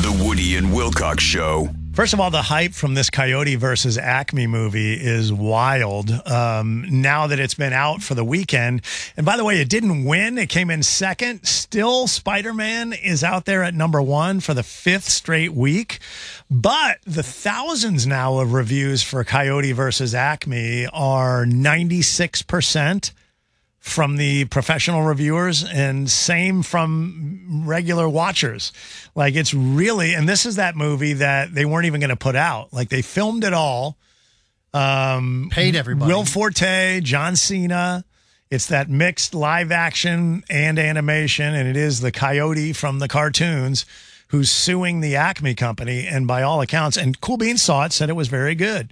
The Woody and Wilcox Show. First of all, the hype from this Coyote versus Acme movie is wild. Now that it's been out for the weekend. And by the way, it didn't win. It came in second. Still, Spider-Man is out there at number one for the fifth straight week. But the thousands now of reviews for Coyote versus Acme are 96% from the professional reviewers and same from regular watchers. Like, it's really, and this is that movie that they weren't even going to put out. Like, they filmed it all. Paid everybody. Will Forte, John Cena. It's that mixed live action and animation, and it is the Coyote from the cartoons who's suing the Company. And by all accounts, and Cool Beans saw it, said it was very good.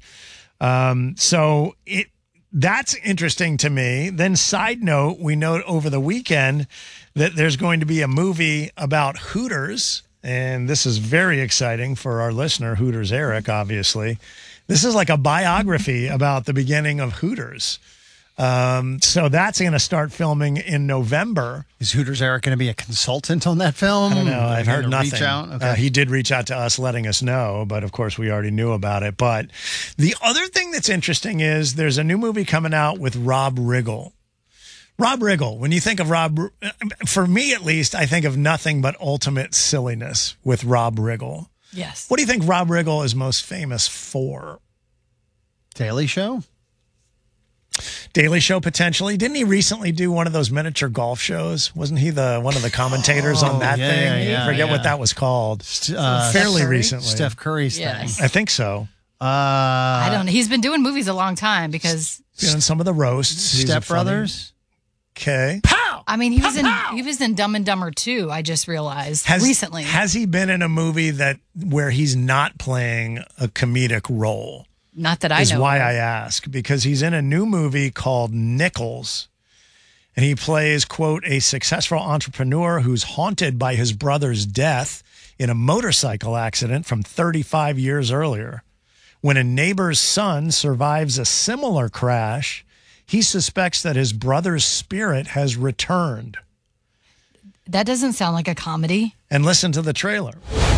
That's interesting to me. Then, side note, we note over the weekend that there's going to be a movie about Hooters, and this is very exciting for our listener, Hooters Eric, obviously. This is like a biography about the beginning of Hooters. So that's going to start filming in November. Is Hooters Eric going to be a consultant on that film? I don't know. I've heard nothing. Reach out? Okay. He did reach out to us letting us know, but of course we already knew about it. But the other thing that's interesting is there's a new movie coming out with Rob Riggle. Rob Riggle, when you think of Rob, for me at least, I think of nothing but ultimate silliness with Rob Riggle. Yes. What do you think Rob Riggle is most famous for? Daily Show? Daily Show, potentially. Didn't he recently do one of those miniature golf shows? Wasn't he one of the commentators on that thing? I forget what that was called. Fairly recently. Steph Curry's thing. I think so. I don't know. He's been doing movies a long time because in some of the roasts. Step Brothers. Okay. Pow! I mean, he was in Dumb and Dumber 2, I just realized recently. Has he been in a movie where he's not playing a comedic role? Not that I know. Is why I ask, because he's in a new movie called Nichols, and he plays, quote, a successful entrepreneur who's haunted by his brother's death in a motorcycle accident from 35 years earlier. When a neighbor's son survives a similar crash, he suspects that his brother's spirit has returned. That doesn't sound like a comedy. And listen to the trailer.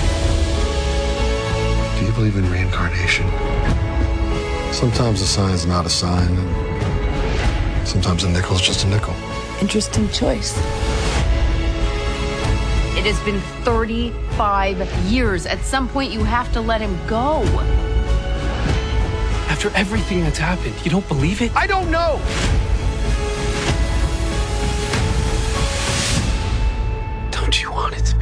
Do you believe in reincarnation? Sometimes a sign's not a sign, and sometimes a nickel's just a nickel. Interesting choice. It has been 35 years. At some point, you have to let him go. After everything that's happened, you don't believe it? I don't know. Don't you want it to be?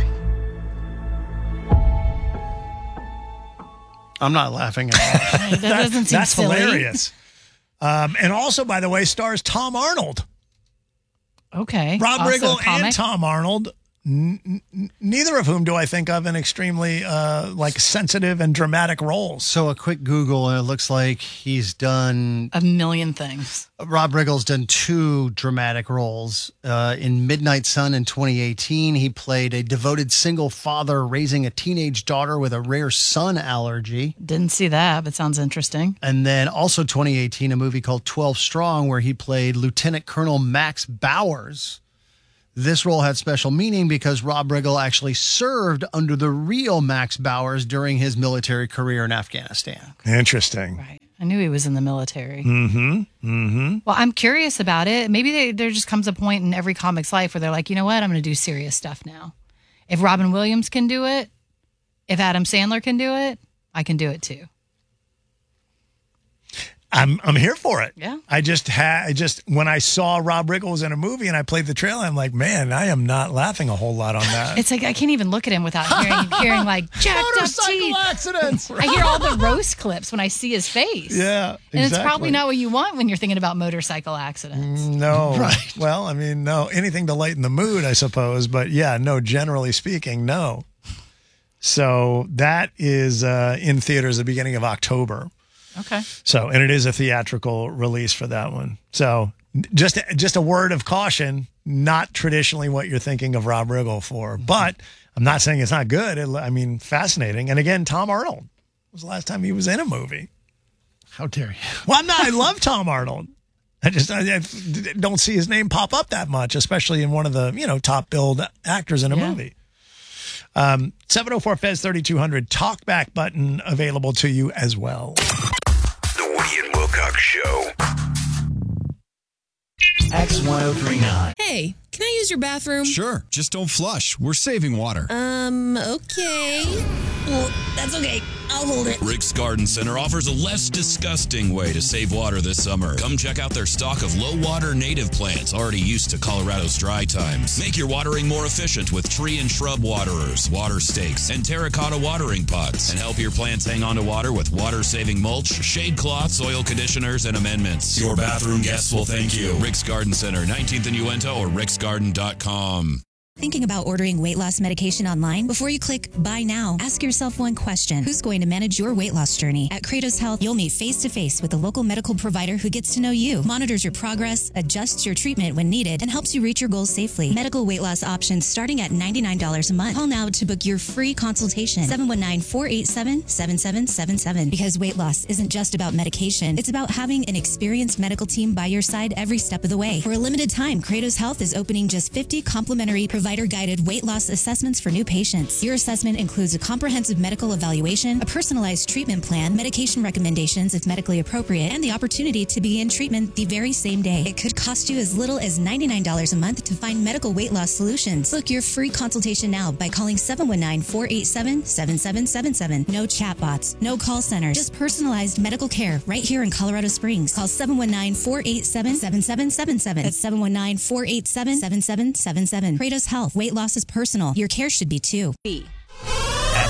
I'm not laughing at all. That doesn't seem That's silly. hilarious. And also, by the way, stars Tom Arnold. Okay. Rob Also Riggle a comic. and Tom Arnold. Neither of whom do I think of in extremely sensitive and dramatic roles. So a quick Google, and it looks like he's done a million things. Rob Riggle's done 2 dramatic roles. In Midnight Sun in 2018, he played a devoted single father raising a teenage daughter with a rare sun allergy. Didn't see that, but sounds interesting. And then also 2018, a movie called 12 Strong, where he played Lieutenant Colonel Max Bowers. This role had special meaning because Rob Riggle actually served under the real Max Bowers during his military career in Afghanistan. Interesting. Right. I knew he was in the military. Mm-hmm. Mm-hmm. Well, I'm curious about it. Maybe there just comes a point in every comic's life where they're like, you know what? I'm going to do serious stuff now. If Robin Williams can do it, if Adam Sandler can do it, I can do it too. I'm here for it. Yeah. I just when I saw Rob Riggle was in a movie and I played the trailer, I'm like, man, I am not laughing a whole lot on that. It's like I can't even look at him without hearing like jacked up teeth. Accidents. I hear all the roast clips when I see his face. Yeah, exactly. And it's probably not what you want when you're thinking about motorcycle accidents. No. Right. Well, I mean, no. Anything to lighten the mood, I suppose. But yeah, no, generally speaking, no. So that is in theaters at the beginning of October. Okay. So, and it is a theatrical release for that one. So just a word of caution, not traditionally what you're thinking of Rob Riggle for, but I'm not saying it's not good. Fascinating. And again, Tom Arnold was the last time he was in a movie. How dare you? Well, I love Tom Arnold. I don't see his name pop up that much, especially in one of the, top billed actors in a movie. 704-FEZ 3200 talkback button available to you as well. The Woody and Wilcox Show. X1039. Hey, can I use your bathroom? Sure, just don't flush. We're saving water. Okay. Well, that's okay. I'll hold it. Rick's Garden Center offers a less disgusting way to save water this summer. Come check out their stock of low-water native plants already used to Colorado's dry times. Make your watering more efficient with tree and shrub waterers, water stakes, and terracotta watering pots. And help your plants hang on to water with water-saving mulch, shade cloths, soil conditioners, and amendments. Your bathroom guests will thank you. Rick's Garden Center, 19th and Uinta, or ricksgarden.com. Thinking about ordering weight loss medication online? Before you click buy now, ask yourself one question. Who's going to manage your weight loss journey? At Kratos Health, you'll meet face-to-face with a local medical provider who gets to know you, monitors your progress, adjusts your treatment when needed, and helps you reach your goals safely. Medical weight loss options starting at $99 a month. Call now to book your free consultation. 719-487-7777. Because weight loss isn't just about medication. It's about having an experienced medical team by your side every step of the way. For a limited time, Kratos Health is opening just 50 complimentary provider-guided weight loss assessments for new patients. Your assessment includes a comprehensive medical evaluation, a personalized treatment plan, medication recommendations if medically appropriate, and the opportunity to begin treatment the very same day. It could cost you as little as $99 a month to find medical weight loss solutions. Book your free consultation now by calling 719-487-7777. No chatbots, no call centers, just personalized medical care right here in Colorado Springs. Call 719-487-7777. That's 719-487-7777. Kratos Health. Weight loss is personal. Your care should be too.